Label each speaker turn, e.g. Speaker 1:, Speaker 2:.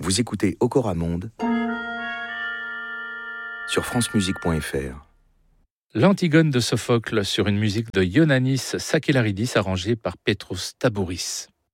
Speaker 1: Vous écoutez Okoramonde sur francemusique.fr.
Speaker 2: L'Antigone de Sophocle sur une musique de Ioannis Sakellaridis arrangée par Petros Tabouris.